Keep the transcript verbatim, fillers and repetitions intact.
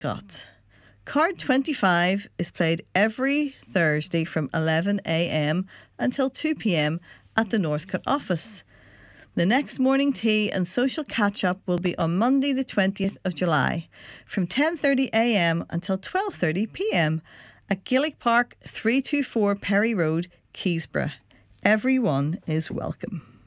Got. Card twenty-five is played every Thursday from eleven a m until two p m at the Northcote office. The next morning tea and social catch-up will be on Monday the twentieth of July from ten thirty a m until twelve thirty p m at Gaelic Park, three twenty-four Perry Road, Keysborough. Everyone is welcome.